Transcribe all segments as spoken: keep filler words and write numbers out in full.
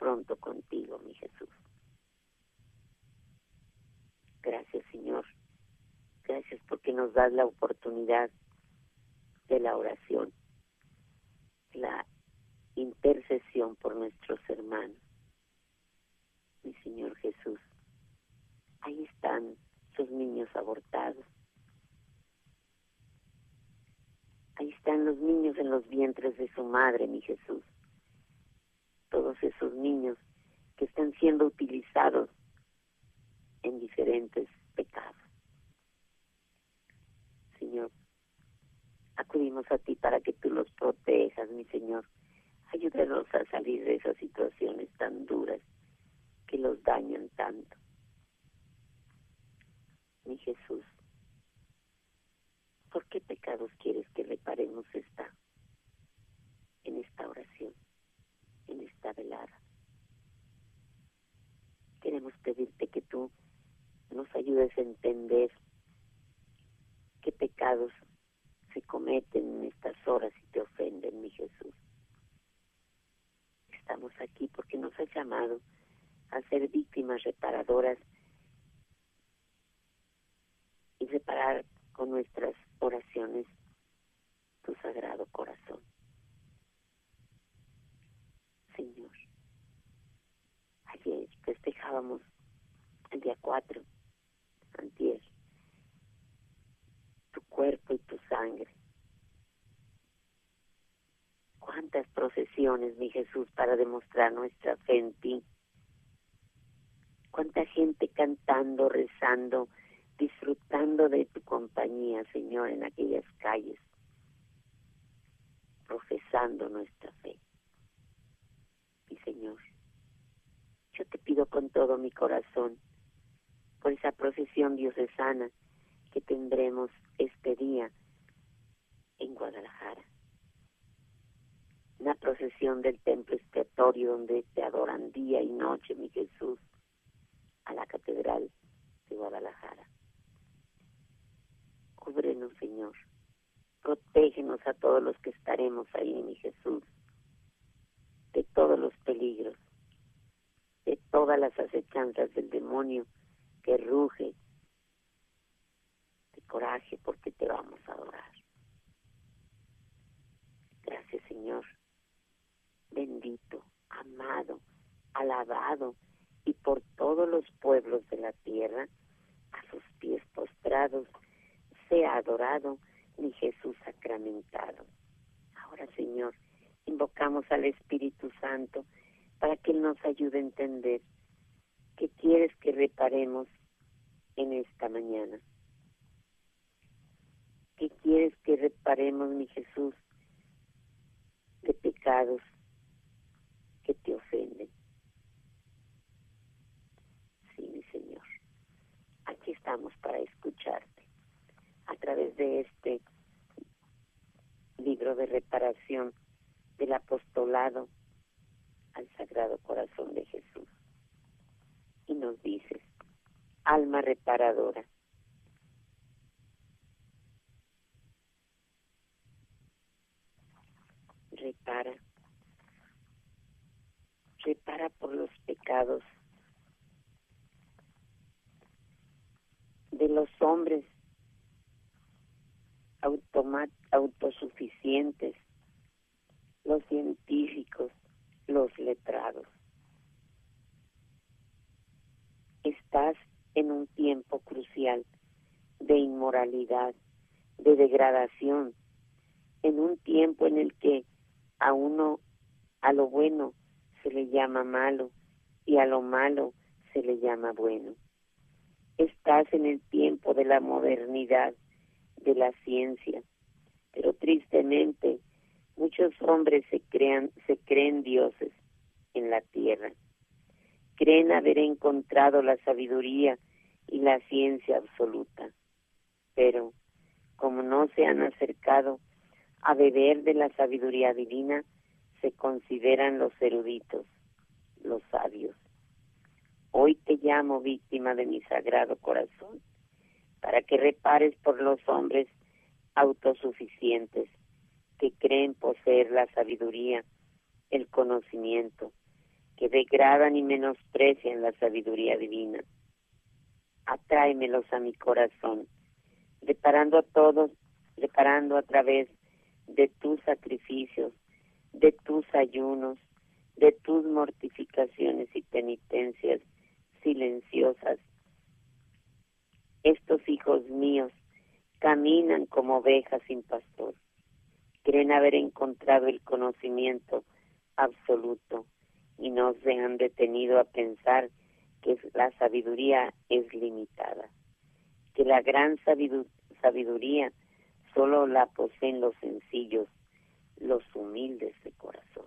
pronto contigo, mi Jesús. Gracias, Señor. Gracias porque nos das la oportunidad de la oración, la intercesión por nuestros hermanos. Mi Señor Jesús, ahí están sus niños abortados. Ahí están los niños en los vientres de su madre, mi Jesús. Todos esos niños que están siendo utilizados en diferentes pecados. Señor, acudimos a ti para que tú los protejas, mi Señor. Ayúdanos a salir de esas situaciones tan duras que los dañan tanto. Mi Jesús, ¿por qué pecados quieres que reparemos esta, en esta oración, en esta velada? Queremos pedirte que tú nos ayudes a entender qué pecados se cometen en estas horas y te ofenden, mi Jesús. Estamos aquí porque nos has llamado a ser víctimas reparadoras y reparar con nuestras oraciones tu sagrado corazón. Señor, ayer festejábamos el día cuatro, antier, tu cuerpo y tu sangre. Cuántas procesiones, mi Jesús, para demostrar nuestra fe en ti. Cuánta gente cantando, rezando, disfrutando de tu compañía, Señor, en aquellas calles, profesando nuestra fe. Mi Señor, yo te pido con todo mi corazón por esa procesión diocesana que tendremos este día en Guadalajara. Una procesión del templo expiatorio donde te adoran día y noche, mi Jesús, a la catedral de Guadalajara. Cúbrenos, Señor. Protégenos a todos los que estaremos ahí, mi Jesús, de todos los peligros, de todas las acechanzas del demonio que ruge de coraje porque te vamos a adorar. Gracias, Señor. Bendito, amado, alabado, y por todos los pueblos de la tierra, a sus pies postrados, sea adorado mi Jesús sacramentado. Ahora, Señor, invocamos al Espíritu Santo para que Él nos ayude a entender qué quieres que reparemos en esta mañana. ¿Qué quieres que reparemos, mi Jesús, de pecados que te ofenden? Sí, mi Señor, aquí estamos para escucharte a través de este libro de reparación del apostolado al Sagrado Corazón de Jesús. Y nos dices, alma reparadora, repara, repara por los pecados de los hombres automat, autosuficientes, los científicos, los letrados. Estás en un tiempo crucial de inmoralidad, de degradación, en un tiempo en el que a uno, a lo bueno se le llama malo y a lo malo se le llama bueno. Estás en el tiempo de la modernidad, de la ciencia, pero tristemente muchos hombres se crean, se creen dioses en la tierra. Creen haber encontrado la sabiduría y la ciencia absoluta, pero como no se han acercado a beber de la sabiduría divina, se consideran los eruditos, los sabios. Hoy te llamo víctima de mi sagrado corazón, para que repares por los hombres autosuficientes que creen poseer la sabiduría, el conocimiento, que degradan y menosprecian la sabiduría divina. Atráemelos a mi corazón, reparando a todos, reparando a través de tus sacrificios, de tus ayunos, de tus mortificaciones y penitencias silenciosas. Estos hijos míos caminan como ovejas sin pastor. Creen haber encontrado el conocimiento absoluto y no se han detenido a pensar que la sabiduría es limitada, que la gran sabiduría solo la poseen los sencillos, los humildes de corazón.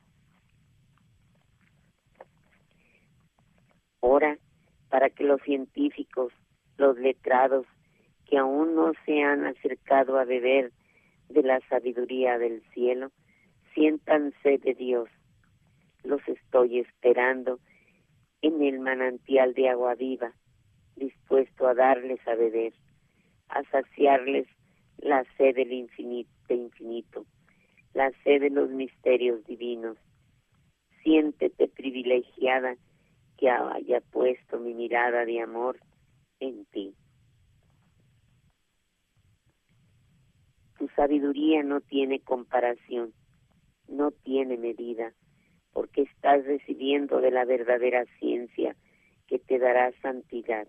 Ora para que los científicos, los letrados, que aún no se han acercado a beber de la sabiduría del cielo, sientan sed de Dios. Los estoy esperando en el manantial de agua viva, dispuesto a darles a beber, a saciarles la sed del infinito, de infinito, la sed de los misterios divinos. Siéntete privilegiada que haya puesto mi mirada de amor en ti. Tu sabiduría no tiene comparación, no tiene medida, porque estás recibiendo de la verdadera ciencia que te dará santidad.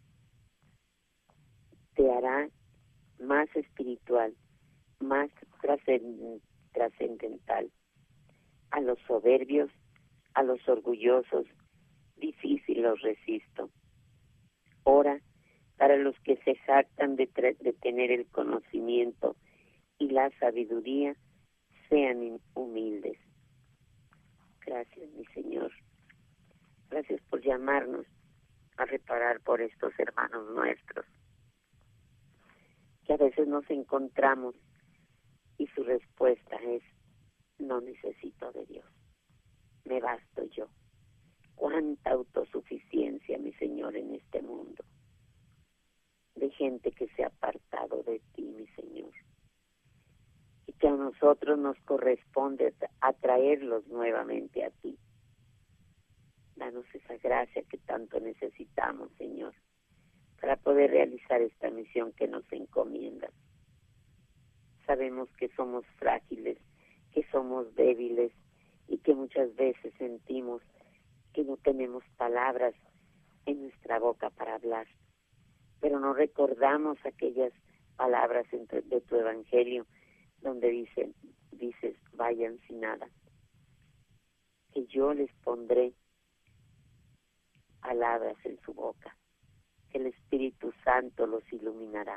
Te hará más espiritual, más trascendental. A los soberbios, a los orgullosos, difícil los resisto. Ora para los que se jactan de, de tener el conocimiento y la sabiduría, sean humildes. Gracias, mi Señor. Gracias por llamarnos a reparar por estos hermanos nuestros, que a veces nos encontramos y su respuesta es: no necesito de Dios, me basto yo. Cuánta autosuficiencia, mi Señor, en este mundo, de gente que se ha apartado de ti, mi Señor, y que a nosotros nos corresponde atraerlos nuevamente a ti. Danos esa gracia que tanto necesitamos, Señor, para poder realizar esta misión que nos encomiendas. Sabemos que somos frágiles, que somos débiles y que muchas veces sentimos que no tenemos palabras en nuestra boca para hablar, pero no recordamos aquellas palabras de tu evangelio donde dicen, dices, vayan sin nada, que yo les pondré palabras en su boca, que el Espíritu Santo los iluminará.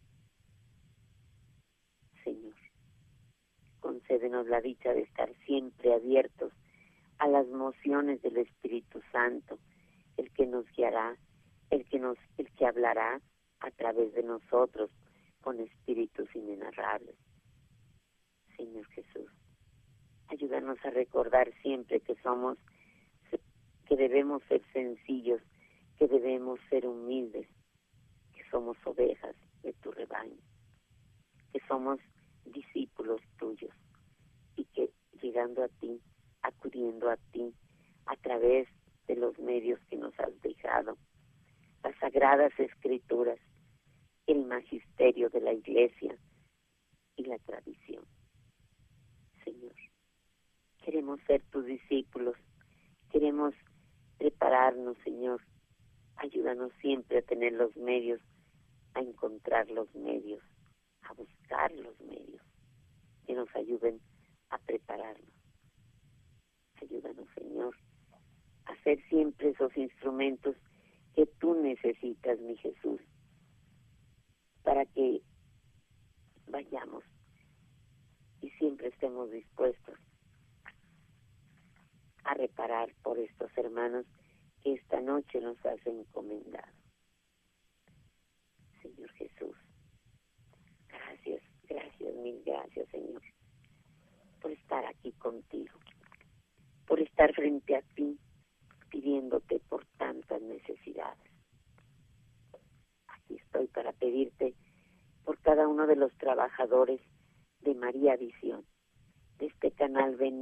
Señor, concédenos la dicha de estar siempre abiertos a las mociones del Espíritu Santo, el que nos guiará, el que nos, el que hablará a través de nosotros con espíritus inenarrables. Señor Jesús, ayúdanos a recordar siempre que somos, que debemos ser sencillos, que debemos ser humildes, que somos ovejas de tu rebaño, que somos discípulos tuyos y que llegando a ti, acudiendo a ti a través de los medios que nos has dejado, las sagradas escrituras, el magisterio de la Iglesia y la tradición. Señor, queremos ser tus discípulos, queremos prepararnos, Señor. Ayúdanos siempre a tener los medios, a encontrar los medios, a buscar los medios que nos ayuden a prepararnos. Ayúdanos, Señor, a ser siempre esos instrumentos que tú necesitas, mi Jesús, para que vayamos y siempre estemos dispuestos a reparar por estos hermanos que esta noche nos has encomendado. Señor Jesús, gracias, gracias, mil gracias, Señor, por estar aquí contigo, por estar frente a ti, pidiéndote por tantas necesidades. Aquí estoy para pedirte por cada uno de los trabajadores de María Visión, de este canal bendito.